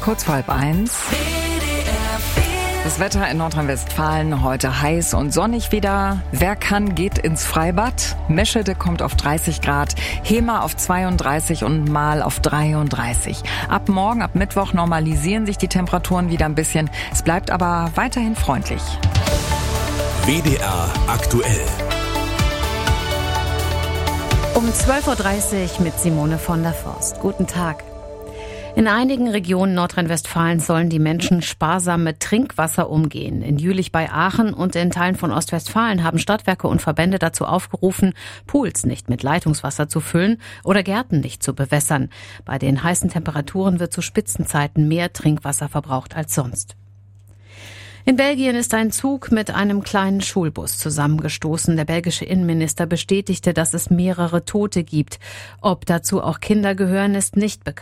Kurz vor 12:30. Das Wetter in Nordrhein-Westfalen heute heiß und sonnig wieder. Wer kann, geht ins Freibad. Meschede kommt auf 30 Grad, Hemer auf 32 und Marl auf 33. Ab morgen, ab Mittwoch normalisieren sich die Temperaturen wieder ein bisschen. Es bleibt aber weiterhin freundlich. WDR aktuell. Um 12.30 Uhr mit Simone von der Forst. Guten Tag. In einigen Regionen Nordrhein-Westfalens sollen die Menschen sparsam mit Trinkwasser umgehen. In Jülich bei Aachen und in Teilen von Ostwestfalen haben Stadtwerke und Verbände dazu aufgerufen, Pools nicht mit Leitungswasser zu füllen oder Gärten nicht zu bewässern. Bei den heißen Temperaturen wird zu Spitzenzeiten mehr Trinkwasser verbraucht als sonst. In Belgien ist ein Zug mit einem kleinen Schulbus zusammengestoßen. Der belgische Innenminister bestätigte, dass es mehrere Tote gibt. Ob dazu auch Kinder gehören, ist nicht bekannt.